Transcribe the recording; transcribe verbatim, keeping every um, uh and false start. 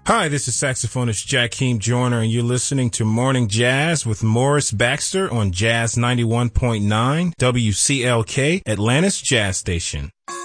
Hi, this is saxophonist Jakeem Joyner, and you're listening to Morning Jazz with Morris Baxter on Jazz ninety-one point nine W C L K, Atlanta's Jazz Station.